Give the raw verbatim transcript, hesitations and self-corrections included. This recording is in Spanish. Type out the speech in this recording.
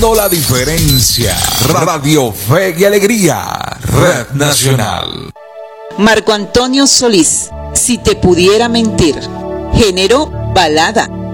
marcando la diferencia. Radio Fe y Alegría, Red Nacional. Marco Antonio Solís, Si te pudiera mentir. Género balada.